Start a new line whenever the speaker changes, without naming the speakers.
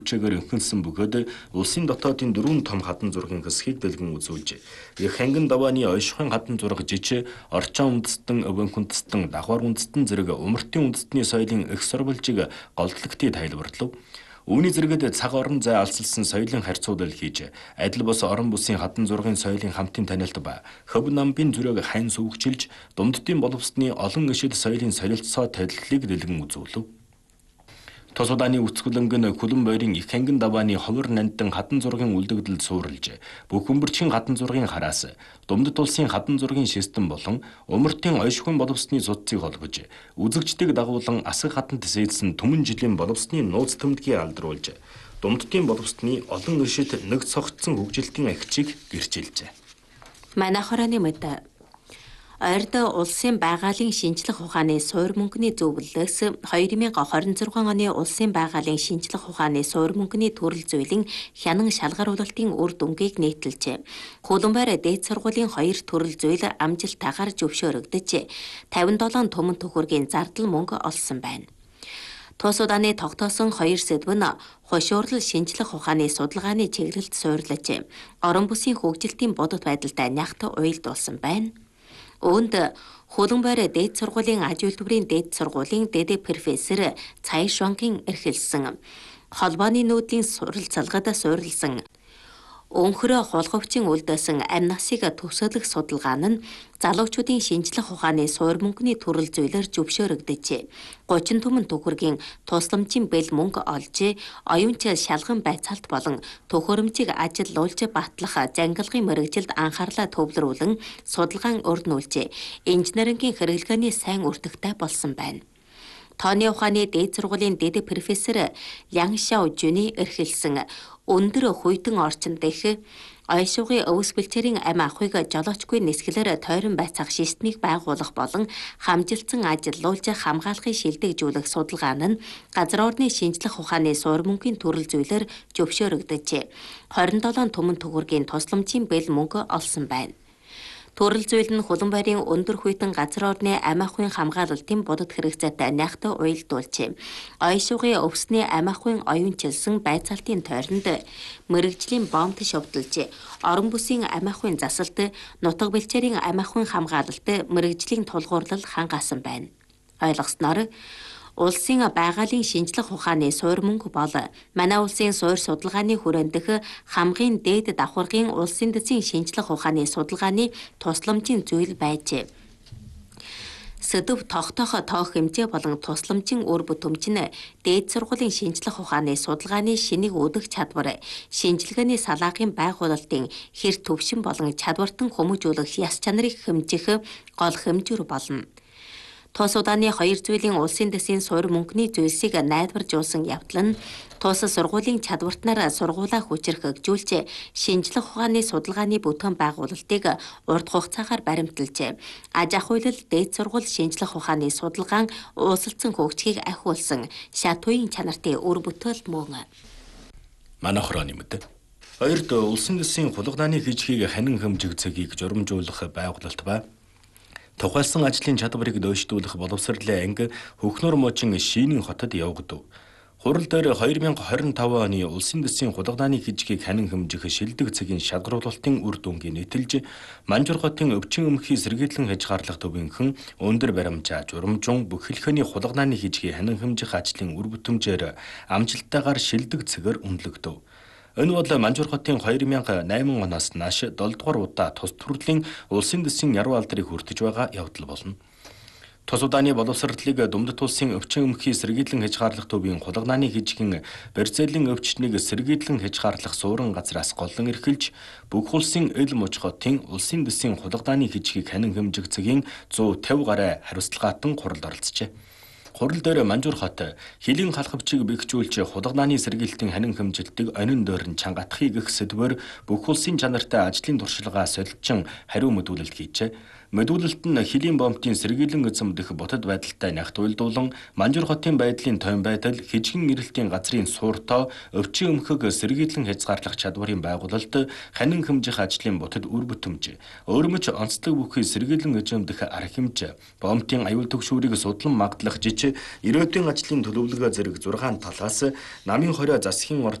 чигээр инхэнсэн бөгөөд улсын дотоодын 4 том хатан зургийн хэсгийг дэлгэн үзүүлжээ. Их хангин давааны ойшихын хатан зураг жижиг, орчин үндэстэн, өвөнх үндэстэн, давхар үндэстэн зэрэг умартын үндэстний соёлын их сурвалжийг голдлагтыг тайлбарлав. Үүний зэрэгэд цаг орон зай алсалсан соёлын харьцуулал хийж, адил бос орон бүсийн хатан зургийн соёлын хамтын танилт ба хөв намбын зүрэг хайн сүүгчилж, дундтын боловсны олон ишид соёлын солилцоо тайлхлыг дэлгэн үзүүлв. Тус удааны үцгэлэнгэн Хүлэн бойрын их хангин давааны ховор нандин хатан зургийн үлдэгдэл суурилж, бүх өмбөрчийн хатан зургийн хараас, Думдат улсын хатан зургийн систем болон умартын ойшихуйн боловсны судцыг холбож, үзэгчдийг дагуулan асар хатанд сэлсэн түмэн жилийн боловсны нууц тэмдгийг алдаруулж, Думдтын боловсны олон ишид нэг цогцсон хөгжилтийн агчийг гэрчилжээ.
Манай хорооны мэд Ойрд улсын байгалийн шинжлэх ухааны суур мөнгөний зөвлөлөөс 2026 оны улсын байгалийн шинжлэх ухааны суур мөнгөний төрөл зүйлийн хянан шалгаруулалтын үр дүнгийг нийтэлжээ. Хүлэнбайр дээд сургуулийн 2 төрөл зүйл амжилттайгаар зөвшөөрөгдөж 57 түмэн төхөргийн зардал мөнгө олсон байна. Тус удааны тогтоосон 2 сэдв нь хошуурал шинжлэх ухааны судалгааны чиглэлд суурилж, орон бүсийн хөгжилтийн бодит байдалтай нягт уялдуулсан байна. Үүнд Хүлэнбайр дээд сургуулийн аж үйлдвэрийн дээд сургуулийн дэд профессор Цай Шуангийн эрхэлсэн холбооны нүүдлийн суралцалгад суурилсан өнхрөө хулгавчин үлдээсэн амь насыг төвсгөлөх судалгаа нь залуучуудын шинжлэх ухааны суур мөнгөний төрөл зүйлээр зөвшөөрөгдөж, 30 түмэн төгрөгийн тусламжийн бэл мөнгө олж, оюунч шалган байцаалт болон төхөөрөмжийг ажиллуулж батлах зангилгын мэрэгжилд анхаарлаа төвлөрүүлэн судалгаан өрнүүлж, инженерингийн хэрэглгээний сайн үртэгтэй болсон байна. Тооны ухааны дээд сургуулийн дэд профессор Лян Шао Жуни эрхэлсэн өндөр хүйтэн орчинд их ойшуугын өвс бэлчээрийн амь ахуйг жолоочгүй нисгэлээр тойрон байцаах системийг байгуулах болон хамжилтсан ажиллуулж хамгаалахын шилдэгжүүлэх судалгаа нь газар орны шинжлэх ухааны суур мөнгөний төрөл зүйлээр зөвшөөрөгдөж, 27 түмэн төгрөгийн тусламжийн бэл мөнгө олсон байна. Төрөл зүйл нь Хүлэнбайрын өндөр хүйтэн газар орны амь ахуйн хамгаалалтын бодит хэрэгцээтэй нягт уялдуулж, ойшуугын өвсний амь ахуйн оюунчилсан байцаалтын тойронд мэрэгжлийн бомб шовдолж, орон бүсийн амь ахуйн засалт, нутаг бэлчээрийн амь ахуйн хамгаалалт, мэрэгжлийн тулгуурлал хангаасан байна. Ойлгосноор улсын байгалийн шинжлэх ухааны суур мөнгө бол манай улсын суур судалгааны хүрээндх хамгийн дээд давхаргын улсын дэсийн шинжлэх ухааны судалгааны тусламжийн зүйл байжээ. Сэдв тогтоох тоох хэмжээ болон тусламжийн үр бүтэмж нь дээд сургуулийн шинжлэх ухааны судалгааны шинийг өдөх чадвар, шинжилгээний салаагийн байгуулалтын хэр төвшин болон чадвартан хүмүүжүүлэх яс чанарыг хэмжих гол хэмжүүр болно. Тус удааны 2 зүйлийн улсын дэсийн суур мөнгөний зүйлсийг найдваржуулсан явдал нь тус сургуулийн чадвартнаар сургуулаа хүчрхэгжүүлж, шинжлэх ухааны судалгааны бүтээн байгуулалтыг урт хугацаагаар баримталж, аж ахуйлал дээд сургууль шинжлэх ухааны судалгаан уулзалтсан хөгжихийг ахиулсан шат үеийн чанартай үр бүтээл мөн.
Манай хорооны мэд. Хоёрд улсын дэсийн хулгайлааны хижгийг ханин хэмжих цэгийг журамжуулах байгуулалт ба тухайлсан ажлын чадварыг дөшдүүлэх боловсролын анги Хөхнөр мужийн Шийнэн хотод явагдав. Хурал дээр 2025 оны улсын дэсийн хулгайлааны хижгийг ханин хэмжих шилдэг цэгийн шалгаруулалтын үр дүнгийн нийтэлж, Манжуур хотын өвчин өмхий сэргийлэн хязгаарлах төвийнхэн өндөр баримжаа журамжун бүхэлдээний хулгайлааны хижгийг ханин хэмжих ажлын үр бүтэмжээр амжилттайгаар шилдэг цэгээр үнэлэгдэв. Энэ бол Манжуур хотын 2008 оноос нааш 7 дугаар удаа тус төрлийн улсын дэсийн яруу алдрыг хүртэж байгаа явдал болно. Тус удааны боловсролыг Думдат улсын өвчин өмхий сэргийлэн хязгаарлах төвийн хулгайлааны хижгийн барьцаалын өвчнийг сэргийлэн хязгаарлах суурин газраас голлон эрхэлж, бүх улсын эл муж хотын улсын дэсийн хулгайлааны хижгийг ханин хэмжих цэгийн 150 гаруй хариуцлагаатан хуралд оролцжээ. Хурал дээр Манжуур хот хилийн халхавчийг бэхжүүлж хулгайлааны сэргийлтийн ханин хэмжилтийг онин дойрон чангатахыг гэх сэдвээр бүх улсын чанартай ажлын туршлагаа солилцсон хариу мэдүүлэлт хийжээ. Мэдүүлэлт нь хилийн бомтын сэргийлэн эзэмдэх ботод байдалтай нягт уйлдуулан Манжуур хотын байдлын тойм байдал, хижигэн эрэлтийн газрын сууртоо, өвчин өмхөг сэргийлэн хязгаарлах чадварын байгуулалт, ханин хэмжих ажлын ботод үр бүтэмж, өөрмөч онцлог бүхий сэргийлэн эзэмдэх арга хэмжээ, бомтын аюул төгшүүрийг судлан магтлах жиж, ирээдүйн ажлын төлөвлөгөө зэрэг 6 талаас намын хорио засгийн